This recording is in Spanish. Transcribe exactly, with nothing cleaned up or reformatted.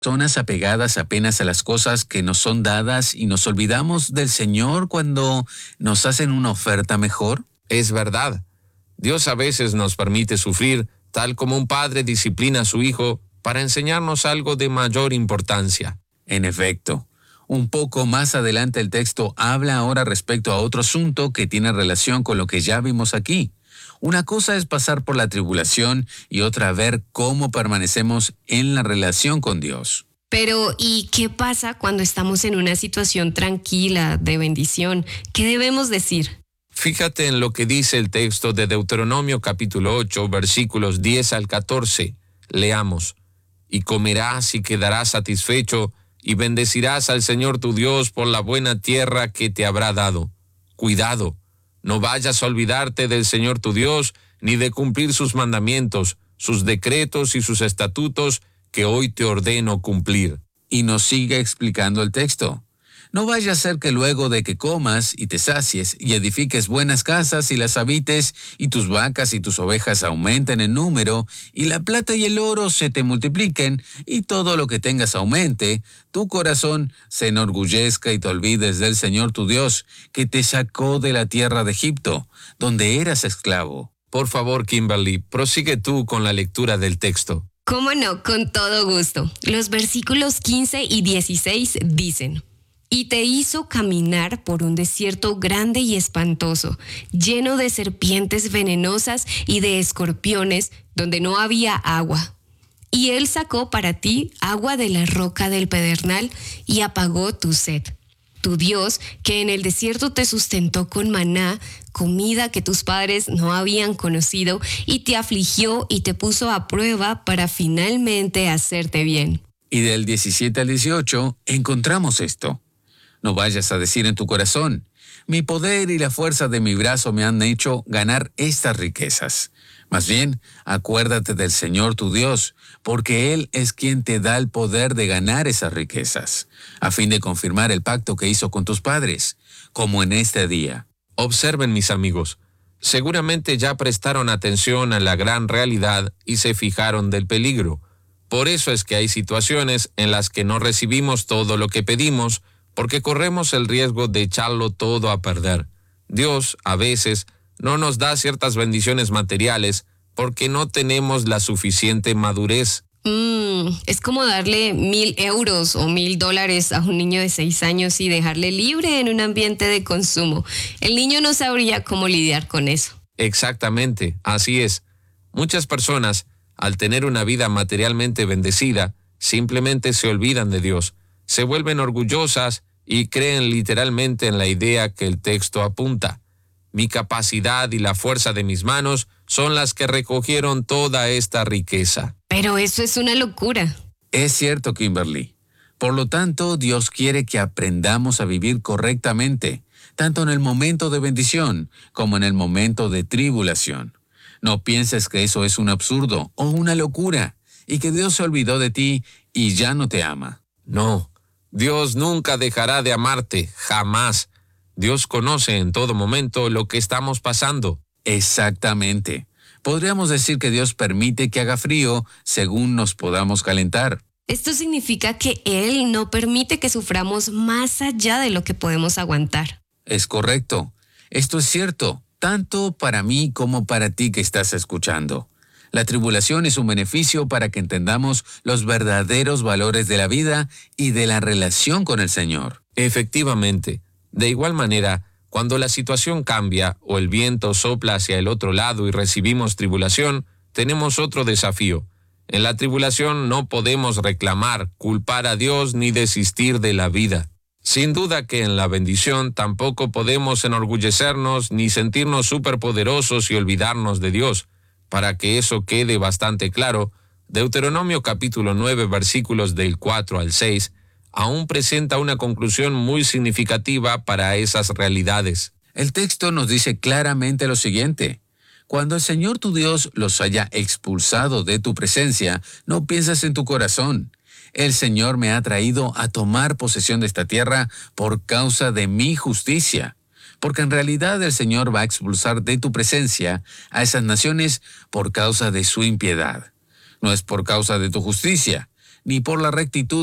Personas apegadas apenas a las cosas que nos son dadas y nos olvidamos del Señor cuando nos hacen una oferta mejor? Es verdad. Dios a veces nos permite sufrir, tal como un padre disciplina a su hijo para enseñarnos algo de mayor importancia. En efecto, un poco más adelante el texto habla ahora respecto a otro asunto que tiene relación con lo que ya vimos aquí. Una cosa es pasar por la tribulación y otra ver cómo permanecemos en la relación con Dios. Pero, ¿y qué pasa cuando estamos en una situación tranquila, de bendición? ¿Qué debemos decir? Fíjate en lo que dice el texto de Deuteronomio capítulo ocho, versículos diez al catorce. Leamos. Y comerás y quedarás satisfecho, y bendecirás al Señor tu Dios por la buena tierra que te habrá dado. Cuidado, no vayas a olvidarte del Señor tu Dios, ni de cumplir sus mandamientos, sus decretos y sus estatutos que hoy te ordeno cumplir. Y nos sigue explicando el texto. No vaya a ser que luego de que comas y te sacies y edifiques buenas casas y las habites, y tus vacas y tus ovejas aumenten en número, y la plata y el oro se te multipliquen, y todo lo que tengas aumente, tu corazón se enorgullezca y te olvides del Señor tu Dios, que te sacó de la tierra de Egipto, donde eras esclavo. Por favor, Kimberly, prosigue tú con la lectura del texto. ¿Cómo no? Con todo gusto. Los versículos quince y dieciséis dicen: Y te hizo caminar por un desierto grande y espantoso, lleno de serpientes venenosas y de escorpiones, donde no había agua. Y él sacó para ti agua de la roca del pedernal y apagó tu sed. Tu Dios, que en el desierto te sustentó con maná, comida que tus padres no habían conocido, y te afligió y te puso a prueba para finalmente hacerte bien. Y del diecisiete al dieciocho encontramos esto. No vayas a decir en tu corazón: mi poder y la fuerza de mi brazo me han hecho ganar estas riquezas. Más bien, acuérdate del Señor tu Dios, porque Él es quien te da el poder de ganar esas riquezas, a fin de confirmar el pacto que hizo con tus padres, como en este día. Observen, mis amigos, seguramente ya prestaron atención a la gran realidad y se fijaron del peligro. Por eso es que hay situaciones en las que no recibimos todo lo que pedimos, porque corremos el riesgo de echarlo todo a perder. Dios, a veces, no nos da ciertas bendiciones materiales porque no tenemos la suficiente madurez. Mm, es como darle mil euros o mil dólares a un niño de seis años y dejarle libre en un ambiente de consumo. El niño no sabría cómo lidiar con eso. Exactamente, así es. Muchas personas, al tener una vida materialmente bendecida, simplemente se olvidan de Dios, se vuelven orgullosas y creen literalmente en la idea que el texto apunta. Mi capacidad y la fuerza de mis manos son las que recogieron toda esta riqueza. Pero eso es una locura. Es cierto, Kimberly. Por lo tanto, Dios quiere que aprendamos a vivir correctamente, tanto en el momento de bendición como en el momento de tribulación. No pienses que eso es un absurdo o una locura y que Dios se olvidó de ti y ya no te ama. No, Dios nunca dejará de amarte, jamás. Dios conoce en todo momento lo que estamos pasando. Exactamente. Podríamos decir que Dios permite que haga frío según nos podamos calentar. Esto significa que Él no permite que suframos más allá de lo que podemos aguantar. Es correcto. Esto es cierto, tanto para mí como para ti que estás escuchando. La tribulación es un beneficio para que entendamos los verdaderos valores de la vida y de la relación con el Señor. Efectivamente. De igual manera, cuando la situación cambia o el viento sopla hacia el otro lado y recibimos tribulación, tenemos otro desafío. En la tribulación no podemos reclamar, culpar a Dios ni desistir de la vida. Sin duda que en la bendición tampoco podemos enorgullecernos ni sentirnos superpoderosos y olvidarnos de Dios. Para que eso quede bastante claro, Deuteronomio capítulo nueve, versículos del cuatro al seis, aún presenta una conclusión muy significativa para esas realidades. El texto nos dice claramente lo siguiente: cuando el Señor tu Dios los haya expulsado de tu presencia, no pienses en tu corazón: el Señor me ha traído a tomar posesión de esta tierra por causa de mi justicia. Porque en realidad el Señor va a expulsar de tu presencia a esas naciones por causa de su impiedad. No es por causa de tu justicia. ni por la rectitud